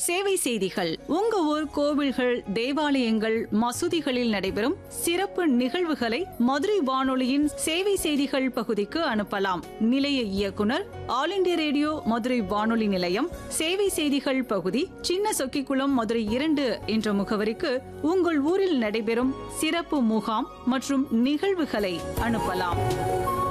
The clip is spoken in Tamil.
சேவை செய்திகள். உங்க ஊர் கோவில்கள், தேவாலயங்கள், மசூதிகளில் நடைபெறும் சிறப்பு நிகழ்வுகளை மதுரை வானொலியின் சேவை செய்திகள் பகுதிக்கு அனுப்பலாம். நிலைய இயக்குனர், ஆல் இண்டியா ரேடியோ மதுரை வானொலி நிலையம், சேவை செய்திகள் பகுதி, சின்ன சொக்கிக்குளம், மதுரை 2 என்ற முகவரிக்கு உங்கள் ஊரில் நடைபெறும் சிறப்பு முகாம் மற்றும் நிகழ்வுகளை அனுப்பலாம்.